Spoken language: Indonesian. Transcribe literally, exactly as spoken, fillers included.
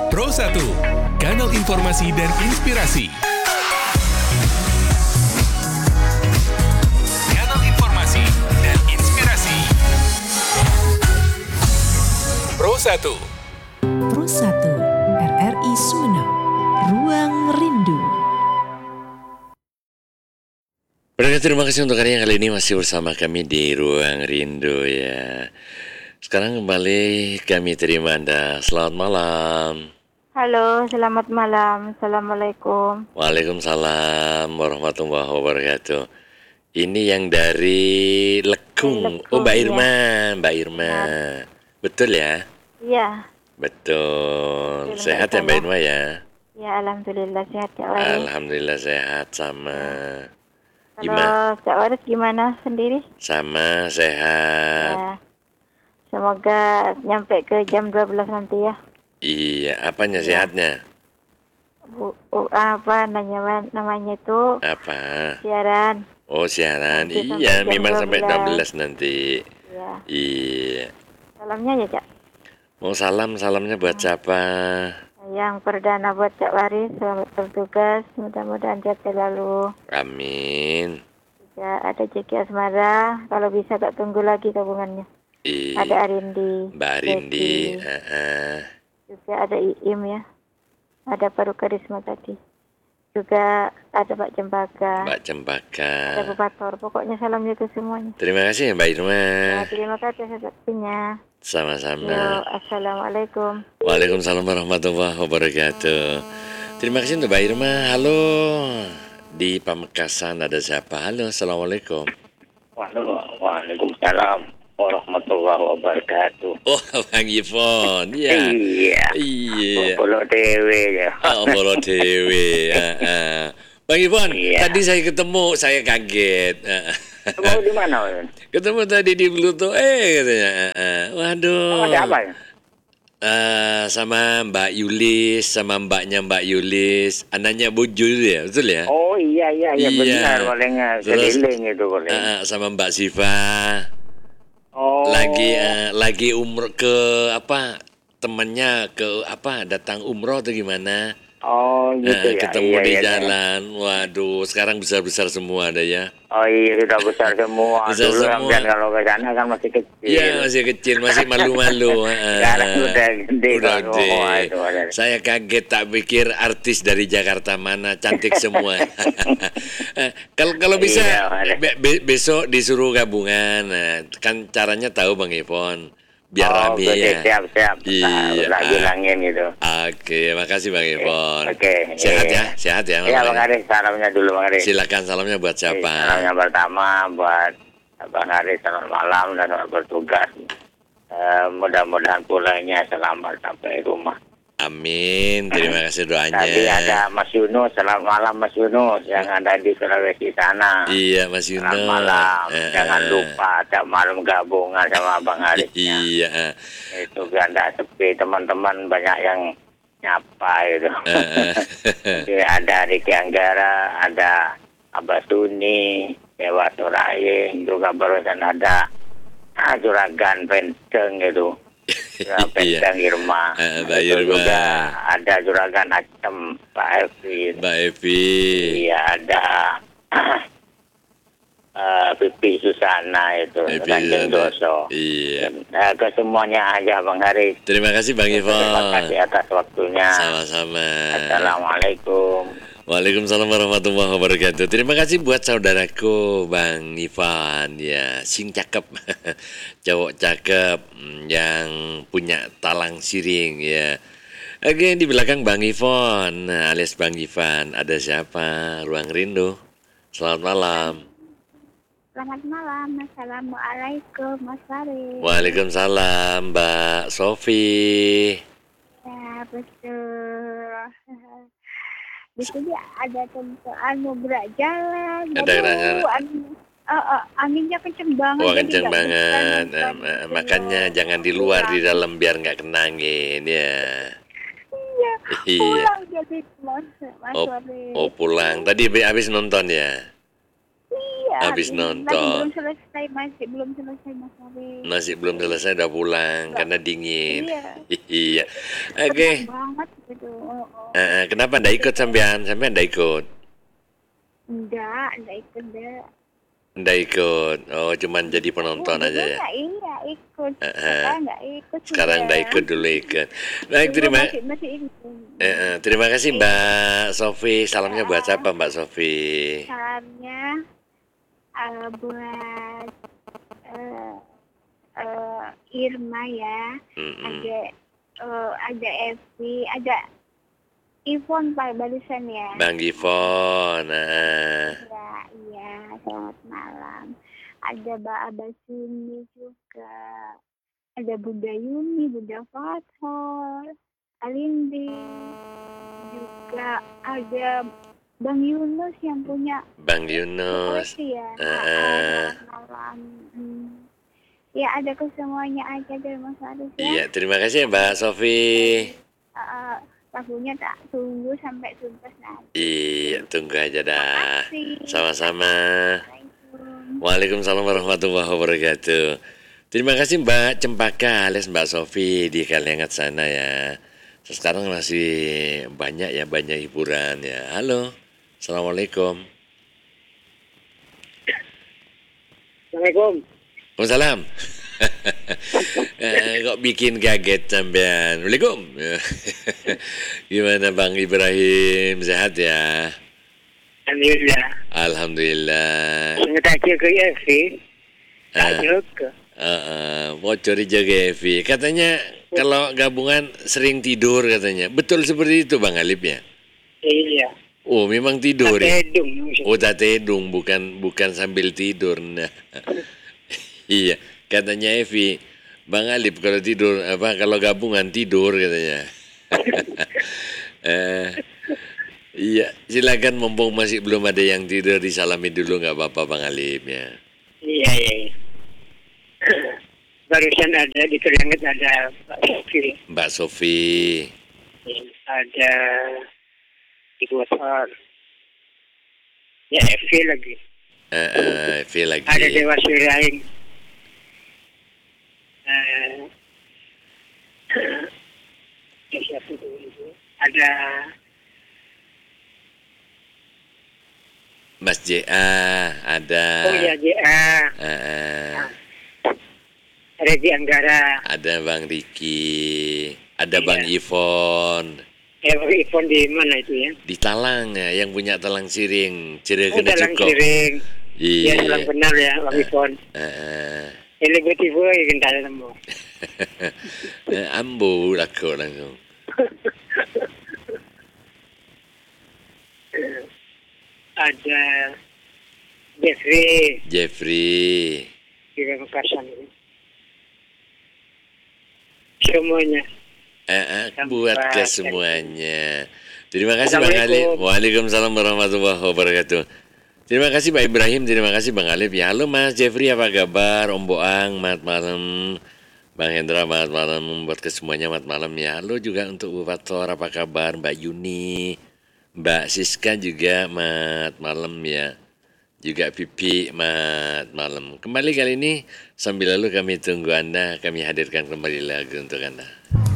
Pro satu, kanal informasi dan inspirasi. Kanal informasi dan inspirasi. Pro satu. Pro satu, R R I Sumeneb, Ruang Rindu. Berkat terima kasih untuk hari yang kali ini masih bersama kami di Ruang Rindu ya. Sekarang kembali kami terima Anda. Selamat malam. Halo, selamat malam. Assalamualaikum. Waalaikumsalam warahmatullahi wabarakatuh. Ini yang dari Lekung. Lekung, Oh, Mbak ya. Irma, Mbak Irma. Betul ya? Iya, Betul. Betul, Sehat ya Mbak Mbak Irma. Irma ya? ya alhamdulillah sehat Cak Waris. Alhamdulillah sehat sama. Kalau Gimana? Cak Waris gimana sendiri? Sama sehat. Ya, semoga nyampe ke jam dua belas nanti ya. Iya, apanya Iya. sehatnya? Bu, bu- apa namanya namanya itu Apa? siaran. Oh, siaran. Nanti sampai Iya, jam memang sampai dua dua belas belas nanti. Ya, Iya. salamnya ya Cak. Mau salam, salamnya buat siapa? Yang perdana buat Cak Waris, selamat bertugas. Mudah-mudahan sehat selalu. Amin. Ya, ada Jeki Asmara. Kalau bisa tak tunggu lagi tabungannya. Iya. Ada Arindi, Mbak Rindi. Jeki. Heeh. Juga ada Iim ya. Ada Paru Karisma tadi. Juga ada Pak Cempaka. Mbak Cempaka. Ada Bupator. Pokoknya salamnya ke semuanya. Terima kasih ya Mbak Irma. Ya, terima kasih atas waktunya. Yo, Sama-sama. assalamualaikum. Waalaikumsalam warahmatullahi wabarakatuh. Terima kasih untuk Mbak Irma. Halo. Di Pamekasan ada siapa? Halo, assalamualaikum. Waduh, Waalaikumsalam warahmatullahi wabarakatuh. Oh, Bang Yvon. Iya. Iya. Iya. Bolo dewe ya. Oh, bolo dewe. Heeh. Bang Yvon, Iya. tadi saya ketemu, saya kaget. Heeh. Mau di mana? Wen? Ketemu tadi di Bluetooth, eh katanya. Heeh. Waduh. Ada apa ya? Eh, sama Mbak Yulis, sama mbaknya Mbak Yulis, anaknya Bu Jul ya, betul ya? Oh iya iya iya, Iya. benar palingnya Terus, keliling itu paling. Eh, sama Mbak Siva, Oh. lagi eh, lagi umroh ke apa? Temannya ke apa? Datang umroh atau gimana? Oh gitu Eh, ya. ketemu iya, di iya, iya. jalan. Waduh, sekarang besar-besar semua ada ya. Oh iya sudah besar semua. Besar Dulu semua. kan kalau ke sana kan masih kecil. Iya, masih kecil, masih malu-malu. Eh, Sekarang udah gede udah kan semua gede. itu ada. Saya kaget, tak pikir artis dari Jakarta mana cantik semua. Eh, Kalau kalau bisa Iya, ada. be- be- besok disuruh gabungan. Nah, kan caranya tahu Bang Ipon, biar Oh, rame berarti ya. siap-siap. Iya. Nah, lagi langin gitu. Oke, makasih Bang Ipon. Oke, Sehat iya. ya, sehat ya. Iya Bang. Bang Aris, salamnya dulu Bang Aris. Silakan salamnya buat siapa? Salamnya pertama buat Bang Aris, selamat malam dan selamat bertugas. Eh, mudah-mudahan pulangnya selamat sampai rumah. Amin. Terima kasih Tadi doanya. ada Mas Yunus, selamat malam Mas Yunus yang ada di Sulawesi sana. Iya, Mas Yuno. Selamat malam. Eh, Jangan eh. lupa ada malam gabungan sama Bang Aris. Iya. Itu kan tidak sepi, teman-teman banyak yang nyapa itu. Eh, eh. Jadi ada Riki Anggara, ada Abah Tuni, Dewa Suraying, juga barusan ada ah, Juragan Penteng itu. Juragan Iya. Penteng Irma. Eh, Mbak Itu Irma. juga ada Juragan Acem, Pak Elvin. Mbak Evi. Iya, ada eh, Pipi Susana itu, Evi Kanjeng Susana. Doso. Iya. Nah, ke semuanya aja Bang Haris. Terima kasih Bang Terima Ivon. kasih atas waktunya. Sama-sama. Assalamualaikum. Waalaikumsalam warahmatullahi wabarakatuh. Terima kasih buat saudaraku Bang Ivan ya, sing cakep, cowok cakep mm, yang punya talang siring ya. Oke, di belakang Bang Ivon nah, alias Bang Ivan ada siapa? Ruang Rindu. Selamat malam. Selamat malam. Assalamualaikum Mas Farid. Waalaikumsalam Mbak Sofi. Ya, betul. Di sini ada tentuan mau berak jalan. Ada Aduh, gerak jalan. angin- eh, eh, anginnya kenceng banget. Wah jadi kenceng nggak banget. bisa Eh, nonton ma- gitu makanya loh. jangan di luar, di Pulang. dalam biar nggak kena angin ya. Iya, Iya. pulang jadi Mas, Mas Oh, Farid. oh pulang. Tadi habis habis nonton ya. Iya, habis ini nonton. Masih belum selesai, masih belum selesai Mas Farid. Masih belum selesai udah pulang karena dingin. Iya. Iya. Oke. Senang banget. Eh, eh, kenapa ndak ikut sampean? Sampean ndak ikut? Enggak, enggak ikut deh. Ndak ikut. Oh, cuman jadi penonton Oh, aja dulu ya. nggak iya ikut. Eh, eh. Sekarang nggak ikut. Sekarang sudah. ndak ikut, dulu ikut. Baik, Dulu terima masih, masih ikut. eh, eh, terima kasih Mbak Sofi. Salamnya buat siapa Mbak Sofi? Salamnya eh, buat eh, eh, Irma ya, Mm-mm. ada eh, ada Evi, ada Ivon Pak barusan ya. Bang Gifon. Nah. Ya, iya, selamat malam. Ada Mbak Abasuni juga. Ada Bunda Yuni, Bunda Fathor, Alindi. Juga ada Bang Yunus yang punya Bang Yunus. koleksi ya. Eh, Ah, ah, eh. selamat malam. Hmm. Ya, ada ke semuanya aja dari Mas Aris ya. Iya, terima kasih ya Mbak Sofi. Ah, ah, lagunya tak tunggu sampai tuntas nanti. Iya, tunggu aja dah. Terima kasih. Sama-sama. Assalamualaikum. Waalaikumsalam warahmatullahi wabarakatuh. Terima kasih Mbak Cempaka alias Mbak Sofi di Kaliangat sana ya. Sekarang masih banyak ya, banyak hiburan ya. Halo, Assalamualaikum. Assalamualaikum. Waalaikumsalam. Eh, kok bikin kaget sampean. Waalaikum. Gimana Bang Ibrahim, sehat ya? Alhamdulillah. Alhamdulillah. Saya tak ke Evi. Ah. Tak ke. Uh, bocor jaga Evi. Katanya kalau gabungan sering tidur katanya. Betul seperti itu Bang Alip ya? Iya. Oh, memang tidur ya? Hidung. Oh, tak tedung, bukan bukan sambil tidur. Nah. Iya, katanya Evi, Bang Alip kalau tidur apa kalau gabungan tidur katanya. eh, iya, silakan mumpung masih belum ada yang tidur disalami dulu nggak apa-apa Bang Alip ya. Iya, iya. iya. Barusan ada di Keringet ada Pak Sofi. Mbak Sofi. Ada di Kuasar. Ya, Evi lagi. Eh, eh, Evi lagi. Ada Dewa Siraing. Eh, eh, siapa itu? Ada Mas J A ada. Oh ya J A. Eh, eh, Regi Anggara. ada Bang Riki, ada Iya. Bang Ivon. Eh, Ivon di mana itu ya? Di Talang ya, yang punya Talang Siring, Cire Oh, kena dalam cukup. Siring. Iya. Ya, dalam benar ya, Bang Ivon. Eh, eh. Ini gue tiba ya, kental nemu. Eh, ambu aku langsung. Ada Jeffrey Jeffrey. di Pamekasan ini. Semuanya. Eh, eh, Sampai- buat ke semuanya. Terima kasih Bang Assalamualaikum. Alif. Waalaikumsalam warahmatullahi wabarakatuh. Terima kasih Pak Ibrahim, terima kasih Bang Alif. Ya, halo Mas Jeffrey, apa kabar? Om Boang, mat malam. Bang Hendra, mat malam. Buat ke semuanya, mat malam ya. Halo juga untuk Bu Fator, apa kabar? Mbak Yuni, Mbak Siska juga, mat malam ya. Juga Pipi, mat malam. Kembali kali ini, sambil lalu kami tunggu Anda, kami hadirkan kembali lagu untuk Anda.